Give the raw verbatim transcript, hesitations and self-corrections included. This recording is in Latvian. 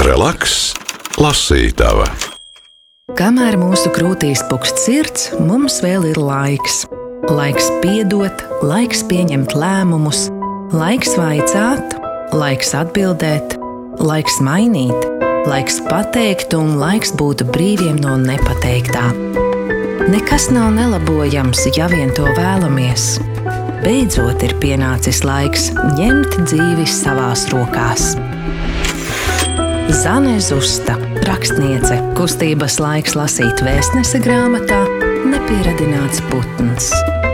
Relaks, lasītava. Kamēr mūsu krūtīs pukst sirds, mums vēl ir laiks. Laiks piedot, laiks pieņemt lēmumus, laiks vaicāt, laiks atbildēt, laiks mainīt, laiks pateikt un laiks būt brīviem no nepateiktā. Nekas nav nelabojams, ja vien to vēlamies. Beidzot ir pienācis laiks ņemt dzīvi savās rokās. Zane Zusta, rakstniece, kustības laiks lasīt vēstnese grāmatā Nepieradināts putns.